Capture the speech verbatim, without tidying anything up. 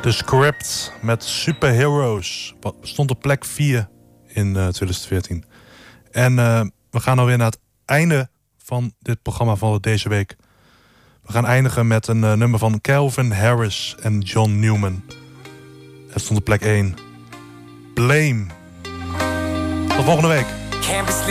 The Script met Superheroes. Stond op plek vier in uh, twintig veertien. En uh, we gaan alweer naar het einde van dit programma van deze week. We gaan eindigen met een uh, nummer van Calvin Harris en John Newman. Het stond op plek één. Blame. Tot volgende week.